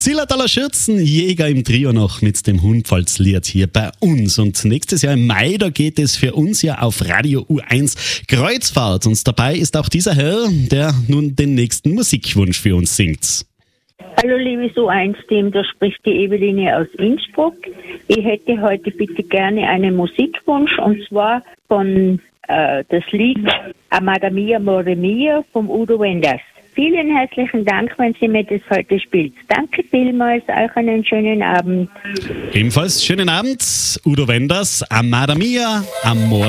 Zillertaler Schürzenjäger im Trio noch mit dem Hundpfalzlied hier bei uns. Und nächstes Jahr im Mai, da geht es für uns ja auf Radio U1 Kreuzfahrt. Und dabei ist auch dieser Herr, der nun den nächsten Musikwunsch für uns singt. Hallo liebes U1-Team, da spricht die Eveline aus Innsbruck. Ich hätte heute bitte gerne einen Musikwunsch und zwar von das Lied Amada Mia More Mia vom Udo Wenders. Vielen herzlichen Dank, wenn Sie mir das heute spielt. Danke vielmals, euch einen schönen Abend. Ebenfalls schönen Abend, Udo Wenders, Amada Mia, Amore